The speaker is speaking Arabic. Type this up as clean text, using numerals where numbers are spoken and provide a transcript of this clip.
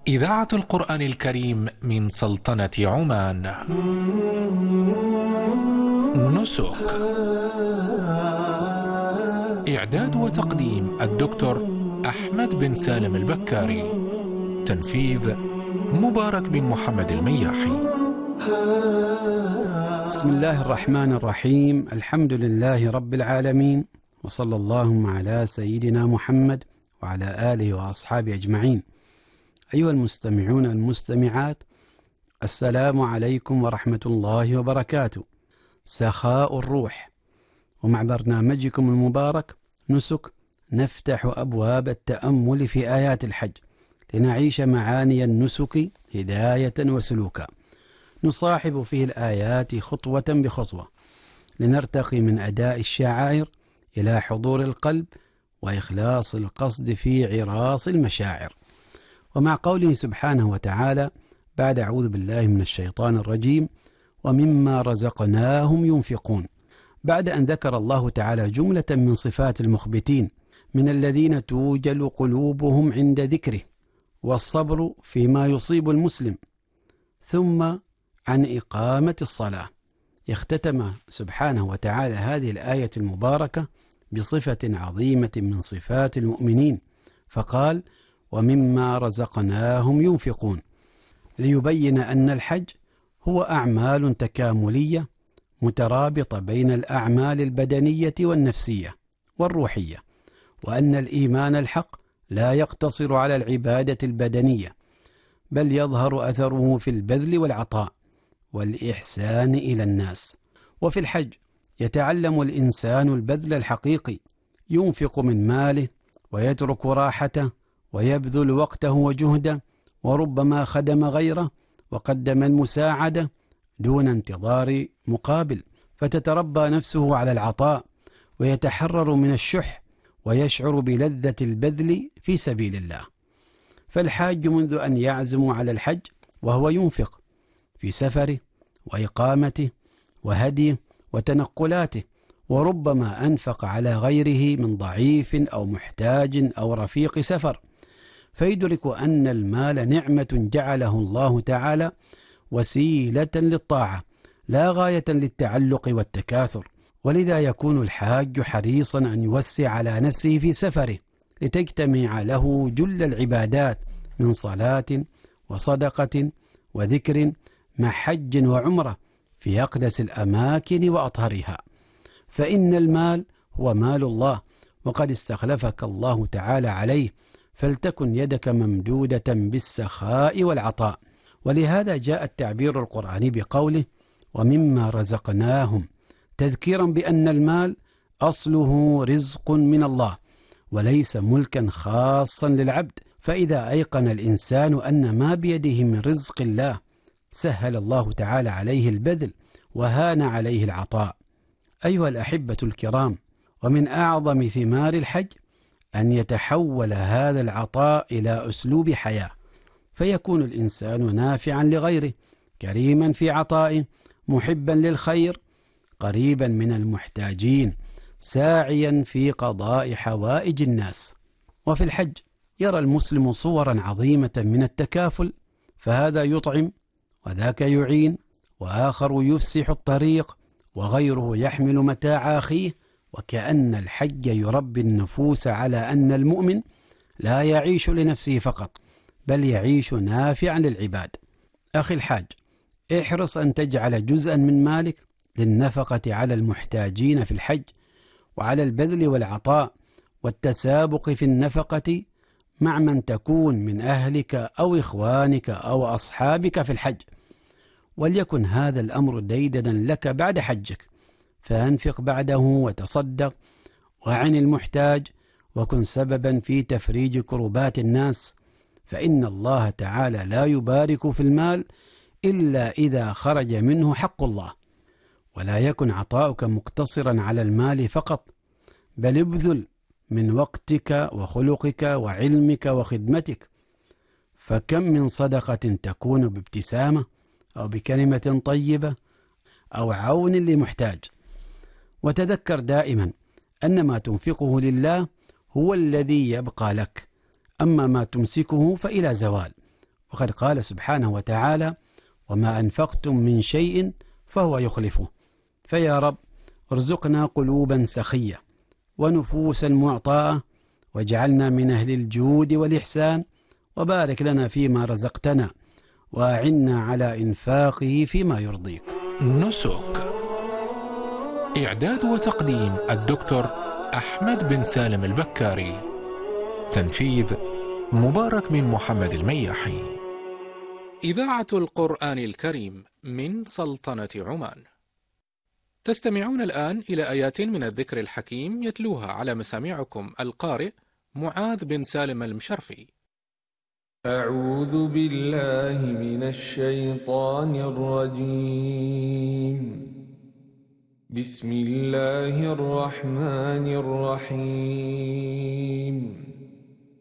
إذاعة القرآن الكريم من سلطنة عمان. نسك. إعداد وتقديم الدكتور أحمد بن سالم البكاري. تنفيذ مبارك بن محمد المياحي. بسم الله الرحمن الرحيم. الحمد لله رب العالمين، وصلى اللهم على سيدنا محمد وعلى آله وأصحابه أجمعين. أيها المستمعون المستمعات، السلام عليكم ورحمة الله وبركاته. سخاء الروح، ومع برنامجكم المبارك نسك نفتح أبواب التأمل في آيات الحج لنعيش معاني النسك هداية وسلوكا، نصاحب فيه الآيات خطوة بخطوة لنرتقي من أداء الشعائر إلى حضور القلب وإخلاص القصد في عراص المشاعر. ومع قوله سبحانه وتعالى بعد أعوذ بالله من الشيطان الرجيم ومما رزقناهم ينفقون، بعد أن ذكر الله تعالى جملة من صفات المخبتين من الذين توجل قلوبهم عند ذكره والصبر فيما يصيب المسلم، ثم عن إقامة الصلاة، اختتم سبحانه وتعالى هذه الآية المباركة بصفة عظيمة من صفات المؤمنين، فقال ومما رزقناهم ينفقون، ليبين أن الحج هو أعمال تكاملية مترابطة بين الأعمال البدنية والنفسية والروحية، وأن الإيمان الحق لا يقتصر على العبادة البدنية، بل يظهر أثره في البذل والعطاء والإحسان إلى الناس. وفي الحج يتعلم الإنسان البذل الحقيقي، ينفق من ماله ويترك راحته ويبذل وقته وجهده، وربما خدم غيره وقدم المساعدة دون انتظار مقابل، فتتربى نفسه على العطاء ويتحرر من الشح ويشعر بلذة البذل في سبيل الله. فالحاج منذ أن يعزم على الحج وهو ينفق في سفره وإقامته وهديه وتنقلاته، وربما أنفق على غيره من ضعيف أو محتاج أو رفيق سفر، فيدرك أن المال نعمة جعله الله تعالى وسيلة للطاعة لا غاية للتعلق والتكاثر. ولذا يكون الحاج حريصا أن يوسع على نفسه في سفره لتجتمع له جل العبادات من صلاة وصدقة وذكر مع حج وعمرة في أقدس الأماكن وأطهرها، فإن المال هو مال الله وقد استخلفك الله تعالى عليه، فلتكن يدك ممدودة بالسخاء والعطاء. ولهذا جاء التعبير القرآني بقوله ومما رزقناهم، تذكيرا بأن المال أصله رزق من الله وليس ملكا خاصا للعبد، فإذا أيقن الإنسان أن ما بيده من رزق الله سهل الله تعالى عليه البذل وهان عليه العطاء. أيها الأحبة الكرام، ومن أعظم ثمار الحج أن يتحول هذا العطاء إلى أسلوب حياة، فيكون الإنسان نافعا لغيره، كريما في عطائه، محبا للخير، قريبا من المحتاجين، ساعيا في قضاء حوائج الناس. وفي الحج يرى المسلم صورا عظيمة من التكافل، فهذا يطعم وذاك يعين، وآخر يفسح الطريق، وغيره يحمل متاع أخيه، وكأن الحج يربي النفوس على أن المؤمن لا يعيش لنفسه فقط، بل يعيش نافعا للعباد. أخي الحاج، احرص أن تجعل جزءا من مالك للنفقة على المحتاجين في الحج، وعلى البذل والعطاء والتسابق في النفقة مع من تكون من أهلك أو إخوانك أو أصحابك في الحج، وليكن هذا الأمر ديدنا لك بعد حجك، فأنفق بعده وتصدق وعن المحتاج، وكن سببا في تفريج كربات الناس، فإن الله تعالى لا يبارك في المال إلا إذا خرج منه حق الله. ولا يكن عطاؤك مقتصرا على المال فقط، بل ابذل من وقتك وخلقك وعلمك وخدمتك، فكم من صدقة تكون بابتسامة أو بكلمة طيبة أو عون لمحتاج. وتذكر دائما أن ما تنفقه لله هو الذي يبقى لك، أما ما تمسكه فإلى زوال، وقد قال سبحانه وتعالى: وما أنفقتم من شيء فهو يخلفه. فيا رب ارزقنا قلوبا سخية ونفوسا معطاءة، واجعلنا من أهل الجود والإحسان، وبارك لنا فيما رزقتنا، وأعنا على إنفاقه فيما يرضيك. نسك. إعداد وتقديم الدكتور أحمد بن سالم البكاري. تنفيذ مبارك بن محمد المياحي. إذاعة القرآن الكريم من سلطنة عمان. تستمعون الآن إلى آيات من الذكر الحكيم يتلوها على مسامعكم القارئ معاذ بن سالم المشرفي. أعوذ بالله من الشيطان الرجيم. بسم الله الرحمن الرحيم.